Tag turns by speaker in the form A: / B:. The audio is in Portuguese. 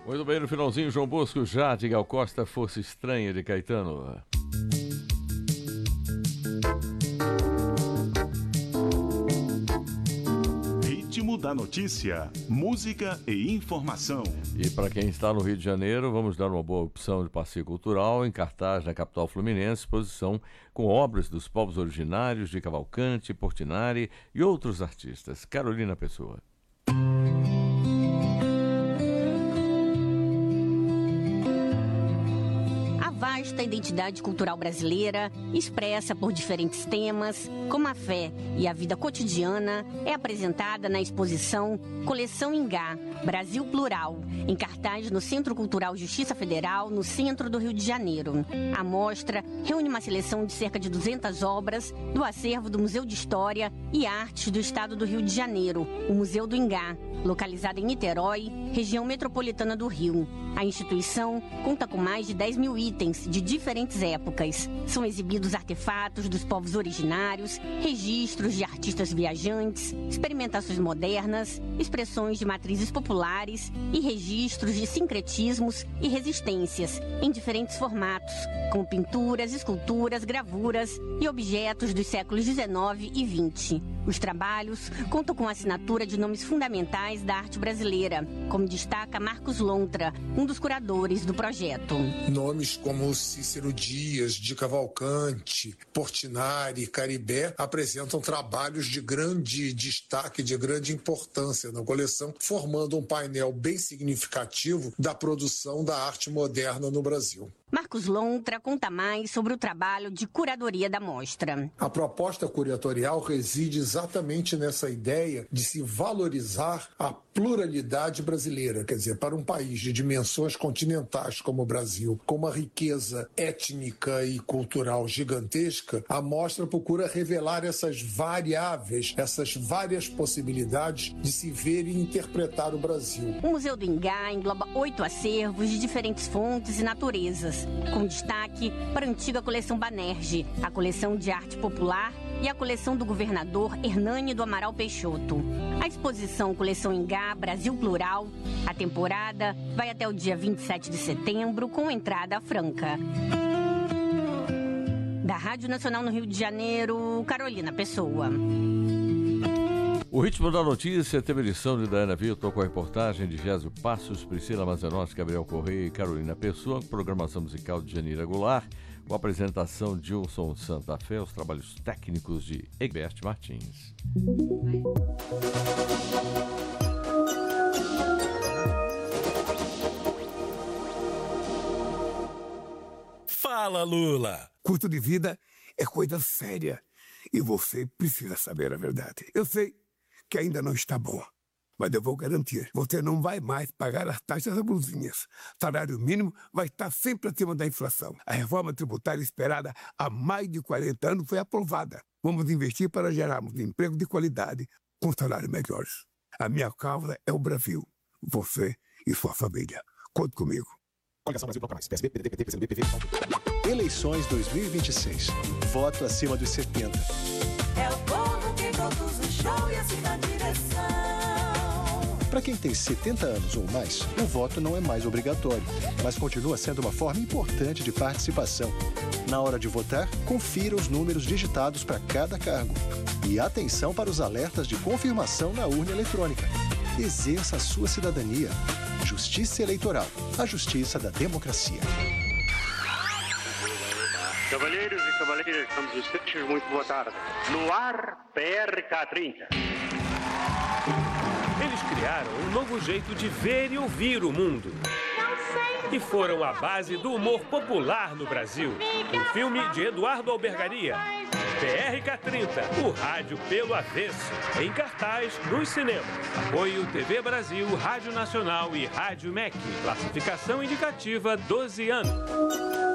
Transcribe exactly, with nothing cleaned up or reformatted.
A: Muito bem, no finalzinho, João Bosco, Jade, Gal Costa, Força Estranha de Caetano.
B: Ritmo da notícia, música e informação.
A: E para quem está no Rio de Janeiro, vamos dar uma boa opção de passeio cultural em cartaz na capital fluminense, exposição com obras dos povos originários de Cavalcante, Portinari e outros artistas. Carolina Pessoa.
C: Vasta identidade cultural brasileira, expressa por diferentes temas, como a fé e a vida cotidiana, é apresentada na exposição Coleção Ingá, Brasil Plural, em cartaz no Centro Cultural Justiça Federal, no centro do Rio de Janeiro. A mostra reúne uma seleção de cerca de duzentas obras do acervo do Museu de História e Artes do Estado do Rio de Janeiro, o Museu do Ingá, localizado em Niterói, região metropolitana do Rio. A instituição conta com mais de dez mil itens de diferentes épocas. São exibidos artefatos dos povos originários, registros de artistas viajantes, experimentações modernas, expressões de matrizes populares e registros de sincretismos e resistências em diferentes formatos, como pinturas, esculturas, gravuras e objetos dos séculos dezenove e vinte. Os trabalhos contam com a assinatura de nomes fundamentais da arte brasileira, como destaca Marcos Lontra, um dos curadores do projeto.
D: Nomes como Cícero Dias, de Cavalcante, Portinari, Caribé apresentam trabalhos de grande destaque, de grande importância na coleção, formando um painel bem significativo da produção da arte moderna no Brasil.
C: Marcos Lontra conta mais sobre o trabalho de curadoria da mostra.
D: A proposta curatorial reside exatamente nessa ideia de se valorizar a pluralidade brasileira, quer dizer, para um país de dimensões continentais como o Brasil, com uma riqueza étnica e cultural gigantesca, a mostra procura revelar essas variáveis, essas várias possibilidades de se ver e interpretar o Brasil.
C: O Museu do Ingá engloba oito acervos de diferentes fontes e naturezas, com destaque para a antiga coleção Banerjee, a coleção de arte popular e a coleção do governador Hernani do Amaral Peixoto. A exposição Coleção Ingá, Brasil Plural, a temporada vai até o dia vinte e sete de setembro, com entrada franca. Da Rádio Nacional no Rio de Janeiro, Carolina Pessoa.
A: O Ritmo da Notícia teve edição de Diana Vitor, com a reportagem de Gésio Passos, Priscila Mazenotti, Gabriel Correia e Carolina Pessoa, programação musical de Janira Goulart, com a apresentação de Wilson Santa Fé, os trabalhos técnicos de Egberto Martins.
E: Fala, Lula!
F: Custo de vida é coisa séria e você precisa saber a verdade. Eu sei que ainda não está bom, mas eu vou garantir, você não vai mais pagar as taxas abusivas. Salário mínimo vai estar sempre acima da inflação. A reforma tributária esperada há mais de quarenta anos foi aprovada. Vamos investir para gerarmos emprego de qualidade com salários melhores. A minha causa é o Brasil, você e sua família. Conte comigo.
G: Coligação Brasil Proclamais. P S B, P D T, P T, P C B, P V. Eleições dois mil e vinte e seis. Voto acima dos setenta.
H: É o povo que conduz o show e assim na direção.
G: Para quem tem setenta anos ou mais, o voto não é mais obrigatório, mas continua sendo uma forma importante de participação. Na hora de votar, confira os números digitados para cada cargo. E atenção para os alertas de confirmação na urna eletrônica. Exerça a sua cidadania. Justiça Eleitoral, a justiça da democracia.
I: Cavalheiros e cavalheiras, estamos os trechos, muito boa tarde. No ar, P R K trinta.
E: Eles criaram um novo jeito de ver e ouvir o mundo. E foram a base do humor popular no Brasil. Um filme de Eduardo Albergaria. P R K trinta, o rádio pelo avesso. Em cartaz nos cinemas. Apoio T V Brasil, Rádio Nacional e Rádio M E C. Classificação indicativa doze anos.